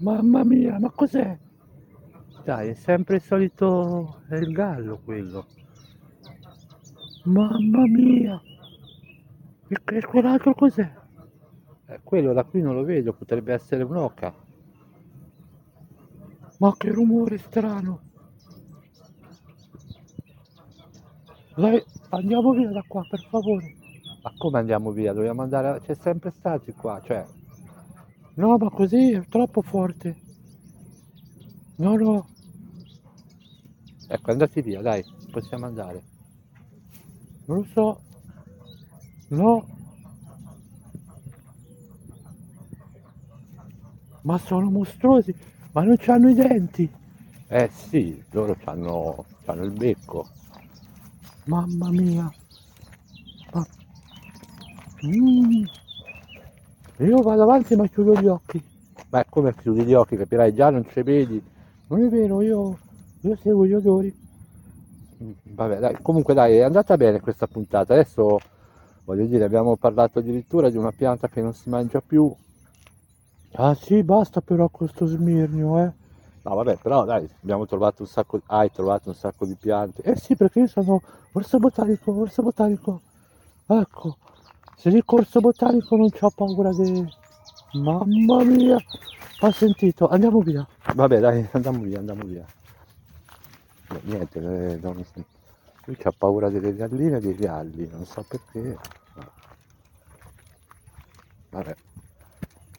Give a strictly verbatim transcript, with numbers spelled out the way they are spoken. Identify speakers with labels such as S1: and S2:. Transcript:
S1: Mamma mia, ma cos'è? Dai, è sempre il solito, è il gallo quello. Mamma mia! E e quell'altro cos'è? Eh, quello da qui non lo vedo, potrebbe essere un'oca. Ma che rumore strano! Dai, andiamo via da qua, per favore. Ma come andiamo via? Dobbiamo andare a... C'è sempre stati qua, cioè... No, ma così è troppo forte. No, no. Ecco, andati via, dai, possiamo andare. Non lo so. No, ma sono mostruosi. Ma non c'hanno i denti. Eh sì, loro c'hanno, c'hanno il becco. Mamma mia. Ma... Mm. Io vado avanti ma chiudo gli occhi. Ma come chiudi gli occhi, capirai, già non ci vedi. Non è vero, io, io seguo gli odori. Mm, Vabbè, dai, comunque dai, è andata bene questa puntata. Adesso, voglio dire, abbiamo parlato addirittura di una pianta che non si mangia più. Ah sì, basta però con sto smirnio, eh. No, vabbè, però dai, abbiamo trovato un sacco, hai trovato un sacco di piante. Eh sì, perché io sono orso botanico, orso botanico. Ecco, se dico orso botanico non c'ho paura di... Mamma mia, ho sentito, andiamo via. Vabbè, dai, andiamo via, andiamo via. No, niente, eh, non... lui c'ha paura delle galline e dei galli, non so perché. No. Vabbè.